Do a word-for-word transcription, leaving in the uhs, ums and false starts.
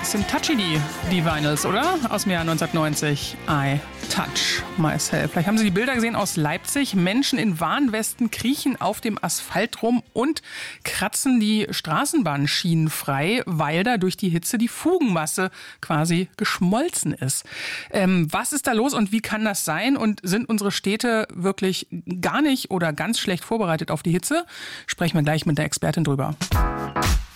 Bisschen touchy, die, die Vinyls, oder? Aus dem Jahr neunzehnhundertneunzig. I touch myself. Vielleicht haben Sie die Bilder gesehen aus Leipzig. Menschen in Warnwesten kriechen auf dem Asphalt rum und kratzen die Straßenbahnschienen frei, weil da durch die Hitze die Fugenmasse quasi geschmolzen ist. Ähm, was ist da los und wie kann das sein? Und sind unsere Städte wirklich gar nicht oder ganz schlecht vorbereitet auf die Hitze? Sprechen wir gleich mit der Expertin drüber.